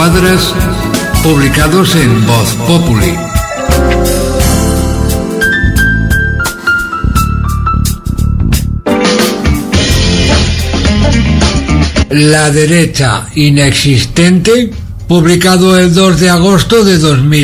cuadras, publicados en Voz Populi. La derecha inexistente, publicado el 2 de agosto de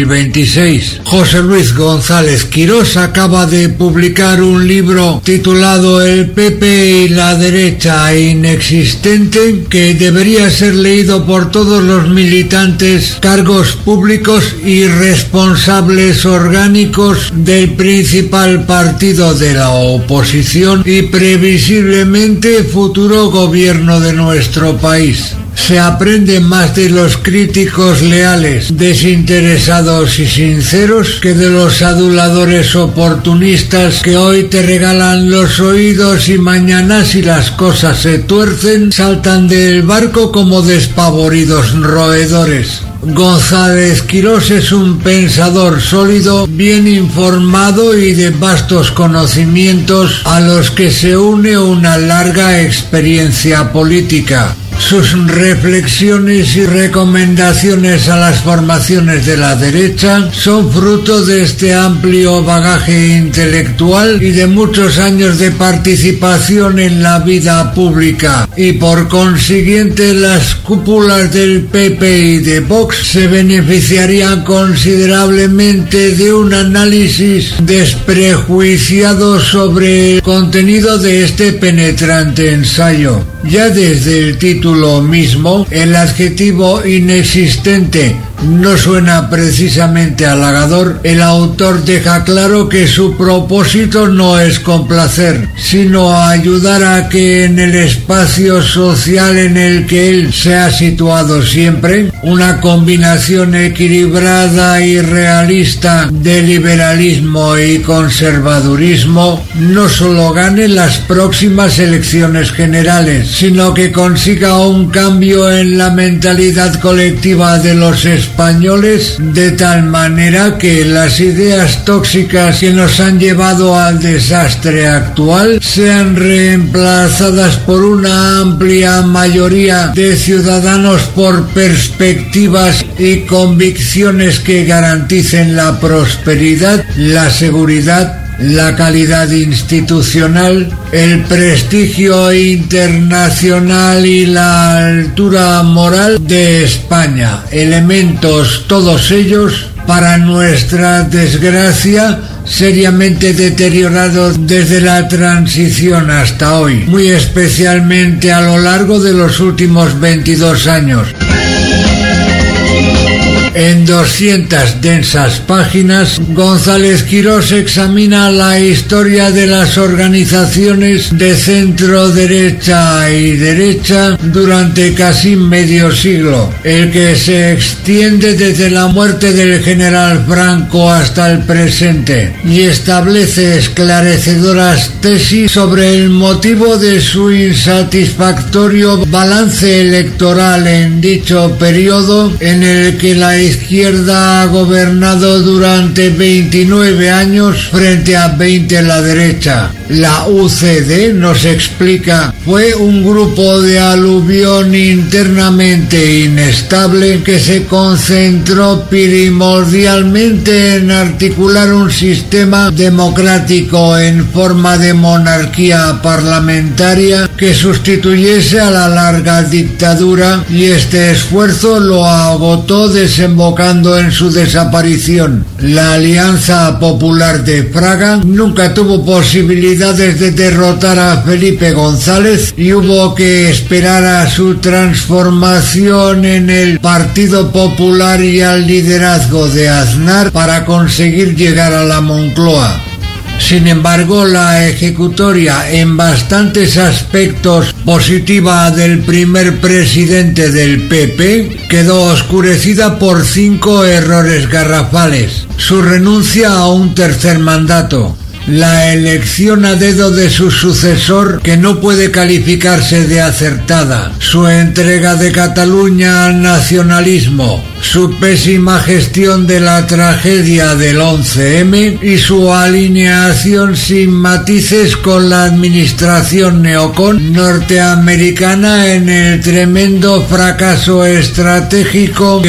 2026. José Luis González Quirós acaba de publicar un libro titulado El PP y la derecha inexistente, que debería ser leído por todos los militantes, cargos públicos y responsables orgánicos del principal partido de la oposición y previsiblemente futuro gobierno de nuestro país. Se aprende más de los críticos leales, desinteresados y sinceros que de los aduladores oportunistas que hoy te regalan los oídos y mañana, si las cosas se tuercen, saltan del barco como despavoridos roedores. González Quirós es un pensador sólido, bien informado y de vastos conocimientos, a los que se une una larga experiencia política. Sus reflexiones y recomendaciones a las formaciones de la derecha son fruto de este amplio bagaje intelectual y de muchos años de participación en la vida pública, y por consiguiente las cúpulas del PP y de Vox se beneficiarían considerablemente de un análisis desprejuiciado sobre el contenido de este penetrante ensayo. Ya desde el título mismo, el adjetivo inexistente no suena precisamente halagador. El autor deja claro que su propósito no es complacer, sino ayudar a que en el espacio social en el que él se ha situado siempre, una combinación equilibrada y realista de liberalismo y conservadurismo, no solo gane las próximas elecciones generales, sino que consiga un cambio en la mentalidad colectiva de los españoles, de tal manera que las ideas tóxicas que nos han llevado al desastre actual sean reemplazadas por una amplia mayoría de ciudadanos por perspectivas y convicciones que garanticen la prosperidad, la seguridad, la calidad institucional, el prestigio internacional y la altura moral de España, elementos todos ellos, para nuestra desgracia, seriamente deteriorados desde la transición hasta hoy, muy especialmente a lo largo de los últimos 22 años. En 200 densas páginas, González Quirós examina la historia de las organizaciones de centro-derecha y derecha durante casi medio siglo, el que se extiende desde la muerte del general Franco hasta el presente, y establece esclarecedoras tesis sobre el motivo de su insatisfactorio balance electoral en dicho periodo, en el que la izquierda ha gobernado durante 29 años frente a 20 la derecha. La UCD, nos explica, fue un grupo de aluvión internamente inestable que se concentró primordialmente en articular un sistema democrático en forma de monarquía parlamentaria que sustituyese a la larga dictadura, y este esfuerzo lo agotó desembocando en su desaparición. La Alianza Popular de Fraga nunca tuvo posibilidades de derrotar a Felipe González y hubo que esperar a su transformación en el Partido Popular y al liderazgo de Aznar para conseguir llegar a la Moncloa. Sin embargo, la ejecutoria en bastantes aspectos positiva del primer presidente del PP quedó oscurecida por 5 errores garrafales: su renuncia a un tercer mandato, la elección a dedo de su sucesor, que no puede calificarse de acertada, su entrega de Cataluña al nacionalismo, su pésima gestión de la tragedia del 11M y su alineación sin matices con la administración neocon norteamericana en el tremendo fracaso estratégico